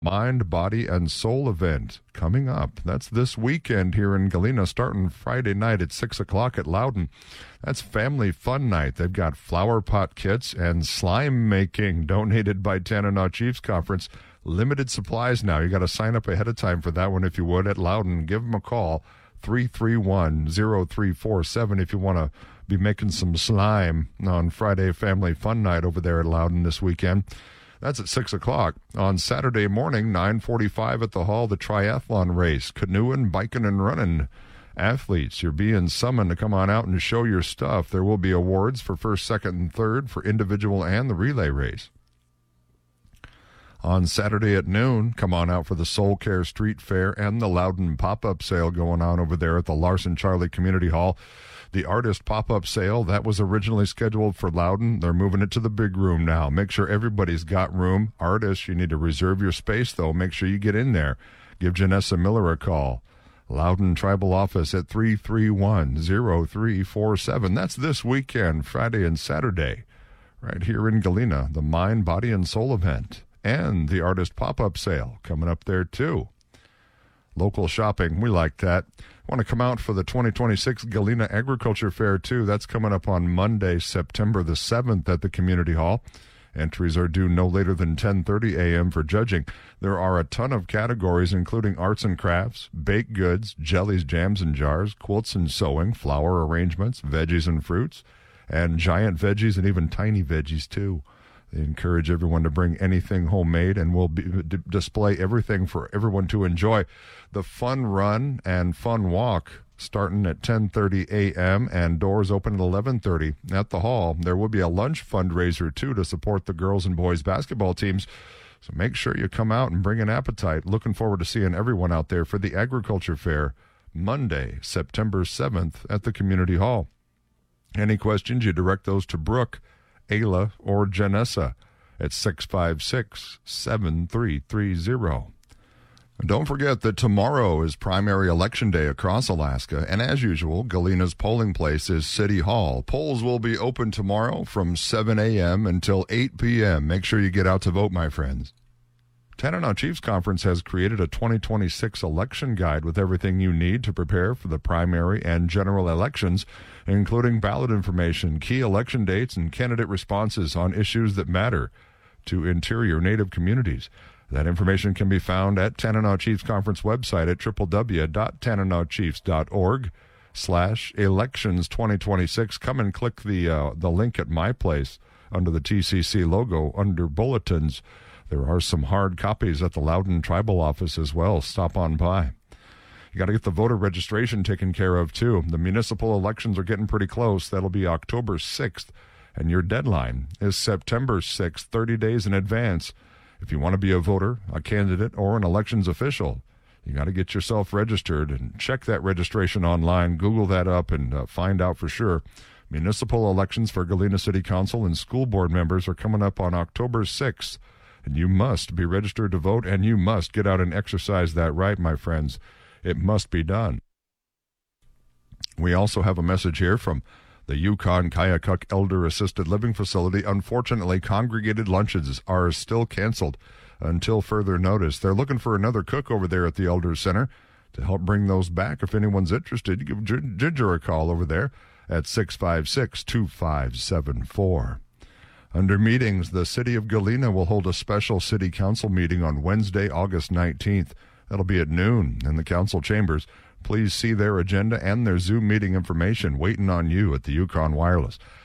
Mind, Body, and Soul event coming up. That's this weekend here in Galena, starting Friday night at 6 o'clock at Loudon. That's Family Fun Night. They've got flower pot kits and slime making donated by Tanana Chiefs Conference. Limited supplies now. You got to sign up ahead of time for that one if you would at Loudon. Give them a call, 331-0347, if you want to be making some slime on Friday Family Fun Night over there at Loudon this weekend. That's at 6 o'clock. On Saturday morning, 9:45 at the Hall, the triathlon race. Canoeing, biking, and running. Athletes, you're being summoned to come on out and show your stuff. There will be awards for first, second, and third for individual and the relay race. On Saturday at noon, come on out for the Soul Care Street Fair and the Loudon pop-up sale going on over there at the Larson Charlie Community Hall. The artist pop-up sale, that was originally scheduled for Loudon. They're moving it to the big room now. Make sure everybody's got room. Artists, you need to reserve your space, though. Make sure you get in there. Give Janessa Miller a call. Loudon Tribal Office at 331-0347. That's this weekend, Friday and Saturday, right here in Galena, the Mind, Body, and Soul event. And the artist pop-up sale coming up there, too. Local shopping, we like that. Want to come out for the 2026 Galena Agriculture Fair, too. That's coming up on Monday, September the 7th at the Community Hall. Entries are due no later than 10:30 a.m. for judging. There are a ton of categories, including arts and crafts, baked goods, jellies, jams and jars, quilts and sewing, flower arrangements, veggies and fruits, and giant veggies and even tiny veggies, too. They encourage everyone to bring anything homemade, and we'll display everything for everyone to enjoy. The fun run and fun walk starting at 10:30 a.m. and doors open at 11:30 at the hall. There will be a lunch fundraiser, too, to support the girls and boys basketball teams. So make sure you come out and bring an appetite. Looking forward to seeing everyone out there for the Agriculture Fair, Monday, September 7th at the Community Hall. Any questions, you direct those to Brooke, Ayla, or Janessa at 656-7330. Don't forget that tomorrow is primary election day across Alaska, and as usual, Galena's polling place is City Hall. Polls will be open tomorrow from 7 a.m. until 8 p.m. Make sure you get out to vote, my friends. Tanana Chiefs Conference has created a 2026 election guide with everything you need to prepare for the primary and general elections, including ballot information, key election dates, and candidate responses on issues that matter to interior Native communities. That information can be found at Tanana Chiefs Conference website at www.tananachiefs.org/elections2026. Come and click the link at my place under the TCC logo under bulletins. There are some hard copies at the Loudon Tribal Office as well. Stop on by. You got to get the voter registration taken care of, too. The municipal elections are getting pretty close. That'll be October 6th, and your deadline is September 6th, 30 days in advance. If you want to be a voter, a candidate, or an elections official, you got to get yourself registered and check that registration online. Google that up and find out for sure. Municipal elections for Galena City Council and school board members are coming up on October 6th. And you must be registered to vote, and you must get out and exercise that right, my friends. It must be done. We also have a message here from the Yukon Kayakuk Elder Assisted Living Facility. Unfortunately, congregated lunches are still canceled until further notice. They're looking for another cook over there at the Elder Center to help bring those back. If anyone's interested, you give Ginger a call over there at 656-2574. Under meetings, the City of Galena will hold a special City Council meeting on Wednesday, August 19th. That'll be at noon in the council chambers. Please see their agenda and their Zoom meeting information waiting on you at the Yukon Wireless.